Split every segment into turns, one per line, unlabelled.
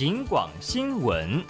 警广新闻。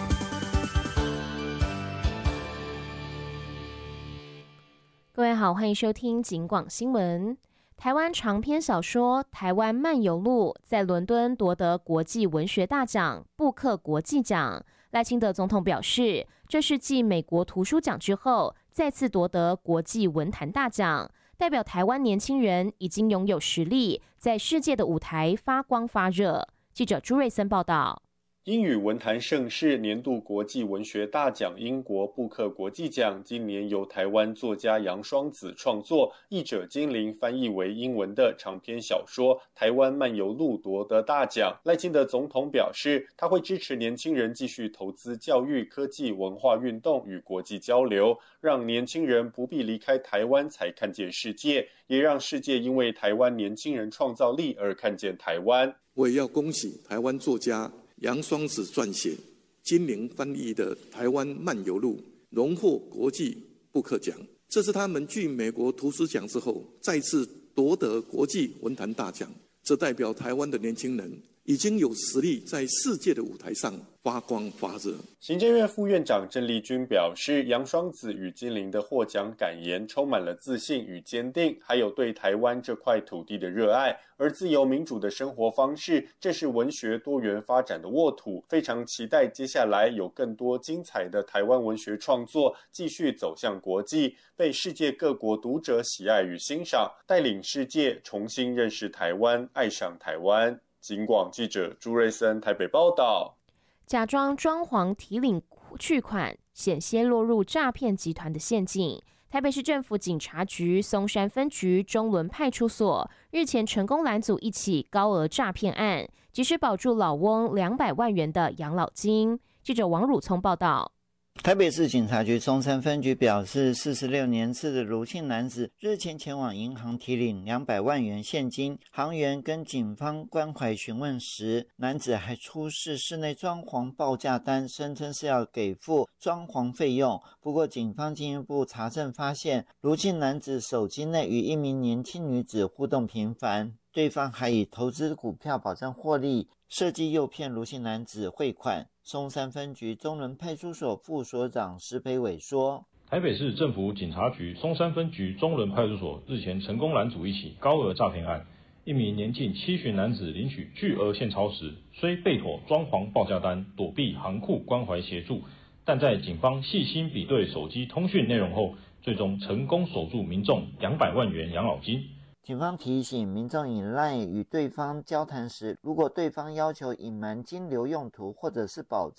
各位好，欢迎收听警广新闻。台湾长篇小说《台湾漫游录》在伦敦夺得国际文学大奖布克国际奖。赖清德总统表示，这是继美国图书奖之后再次夺得国际文坛大奖，代表台湾年轻人已经拥有实力，在世界的舞台发光发热。记者朱瑞森报道。
英语文坛盛事年度国际文学大奖英国布克国际奖，今年由台湾作家杨双子创作，译者金玲翻译为英文的长篇小说《台湾漫游录》夺得大奖。赖清德总统表示，他会支持年轻人继续投资教育、科技、文化运动与国际交流，让年轻人不必离开台湾才看见世界，也让世界因为台湾年轻人创造力而看见台湾。
我也要恭喜台湾作家杨双子撰写、金玲翻译的《台湾漫游录》荣获国际布克奖，这是他们继美国图书奖之后再次夺得国际文坛大奖。这代表台湾的年轻人已经有实力在世界的舞台上发光发热。
行政院副院长郑丽君表示，杨双子与金玲的获奖感言充满了自信与坚定，还有对台湾这块土地的热爱。而自由民主的生活方式，这是文学多元发展的沃土。非常期待接下来有更多精彩的台湾文学创作继续走向国际，被世界各国读者喜爱与欣赏，带领世界重新认识台湾，爱上台湾。警广记者朱瑞森台北报道。
假装装潢提领巨款，险些落入诈骗集团的陷阱。台北市政府警察局松山分局中仑派出所日前成功拦阻一起高额诈骗案，及时保住老翁200万元的养老金。记者王汝聪报道。
台北市警察局松山分局表示，46年次的卢姓男子日前前往银行提领200万元现金，行员跟警方关怀询问时，男子还出示室内装潢报价单，声称是要给付装潢费用。不过警方进一步查证发现，卢姓男子手机内与一名年轻女子互动频繁，对方还以投资股票保证获利，设计诱骗卢姓男子汇款。松山分局中仑派出所副所长施培伟说，
台北市政府警察局松山分局中仑派出所日前成功拦阻一起高额诈骗案，一名年近70男子领取巨额现钞时，虽备妥装潢报价单，躲避行库关怀协助，但在警方细心比对手机通讯内容后，最终成功守住民众200万元养老金。
警方提醒民众以LINE与对方交谈时，如果对方要求隐瞒金流用途或者是保证